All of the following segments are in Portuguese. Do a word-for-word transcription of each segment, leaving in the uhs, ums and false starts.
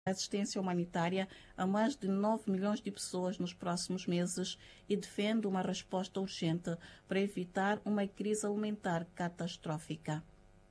assistência humanitária a mais de nove milhões de pessoas nos próximos meses e defende uma resposta urgente para evitar uma crise alimentar catastrófica.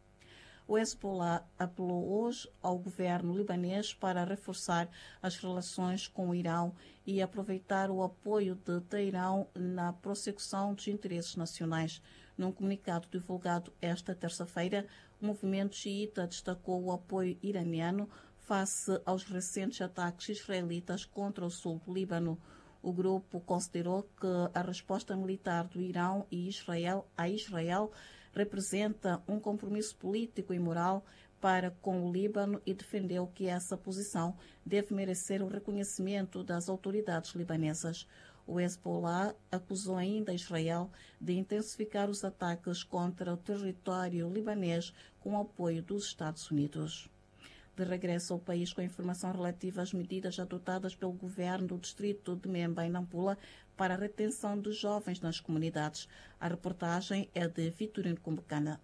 O Hezbollah apelou hoje ao governo libanês para reforçar as relações com o Irão e aproveitar o apoio de Teherão na prossecução dos interesses nacionais. Num comunicado divulgado esta terça-feira, o movimento xiita destacou o apoio iraniano face aos recentes ataques israelitas contra o sul do Líbano. O grupo considerou que a resposta militar do Irão e Israel a Israel representa um compromisso político e moral para com o Líbano e defendeu que essa posição deve merecer o reconhecimento das autoridades libanesas. O Hezbollah acusou ainda Israel de intensificar os ataques contra o território libanês com o apoio dos Estados Unidos. De regresso ao país com informação relativa às medidas adotadas pelo governo do distrito de Memba, em Nampula, para a retenção de jovens nas comunidades. A reportagem é de Vitorino Kumbukana.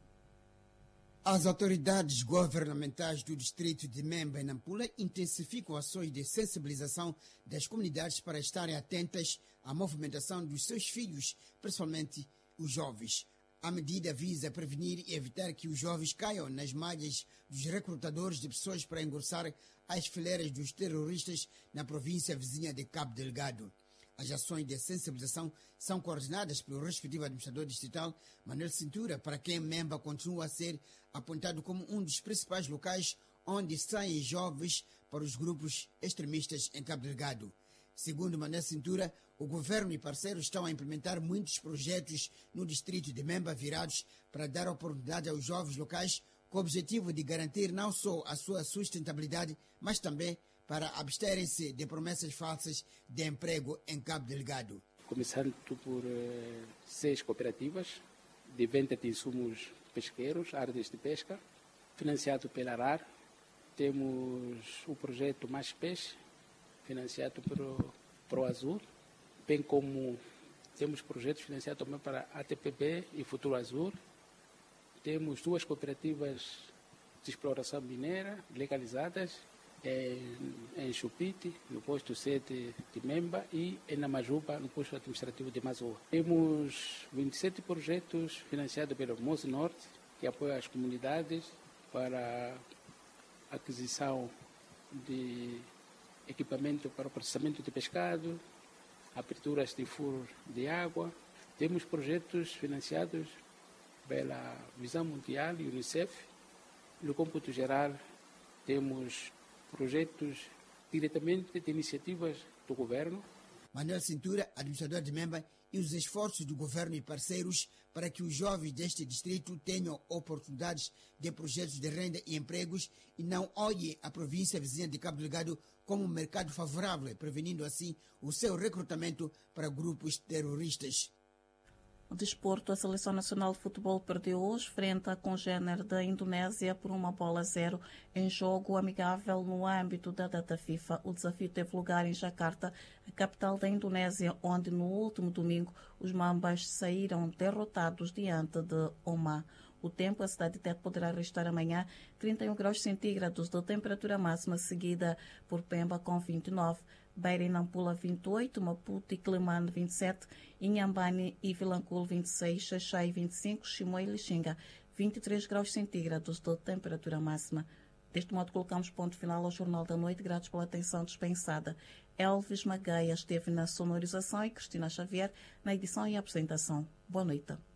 As autoridades governamentais do distrito de Memba, em Nampula, intensificam ações de sensibilização das comunidades para estarem atentas à movimentação dos seus filhos, principalmente os jovens. A medida visa prevenir e evitar que os jovens caiam nas malhas dos recrutadores de pessoas para engrossar as fileiras dos terroristas na província vizinha de Cabo Delgado. As ações de sensibilização são coordenadas pelo respectivo administrador distrital, Manuel Cintura, para quem Memba continua a ser apontado como um dos principais locais onde saem jovens para os grupos extremistas em Cabo Delgado. Segundo Manuel Cintura, o governo e parceiros estão a implementar muitos projetos no distrito de Memba virados para dar oportunidade aos jovens locais com o objetivo de garantir não só a sua sustentabilidade, mas também para absterem-se de promessas falsas de emprego em Cabo Delgado. Começando por eh, seis cooperativas de venda de insumos pesqueiros, áreas de pesca, financiado pela ARAR. Temos o projeto Mais Peixe, financiado pelo ProAzul, bem como temos projetos financiados também para a T P B e Futuro Azul. Temos duas cooperativas de exploração mineira legalizadas em, em Chupite, no posto sete de Memba, e em Namajuba, no posto administrativo de Mazoa. Temos vinte e sete projetos financiados pelo Moço Norte, que apoia as comunidades para a aquisição de equipamento para o processamento de pescado, aberturas de furos de água. Temos projetos financiados pela Visão Mundial e Unicef. No cômputo geral, temos projetos diretamente de iniciativas do governo. Manuel Cintura, administrador de Memba, e os esforços do governo e parceiros para que os jovens deste distrito tenham oportunidades de projetos de renda e empregos e não olhem a província vizinha de Cabo Delgado como um mercado favorável, prevenindo assim o seu recrutamento para grupos terroristas. O desporto, a Seleção Nacional de Futebol perdeu hoje frente à congênere da Indonésia por uma bola a zero em jogo amigável no âmbito da data FIFA. O desafio teve lugar em Jakarta, a capital da Indonésia, onde no último domingo os mambas saíram derrotados diante de Oman. O tempo, a cidade de Tete poderá registrar amanhã trinta e um graus centígrados de temperatura máxima, seguida por Pemba com vinte e nove, Beira e Nampula vinte e oito, Maputo e Quelimane vinte e sete, Inhambane e Vilanculo vinte e seis, Xaixai vinte e cinco, Chimoio e Lixinga vinte e três graus centígrados de temperatura máxima. Deste modo colocamos ponto final ao Jornal da Noite, gratos pela atenção dispensada. Elvis Magaia esteve na sonorização e Cristina Xavier na edição e apresentação. Boa noite.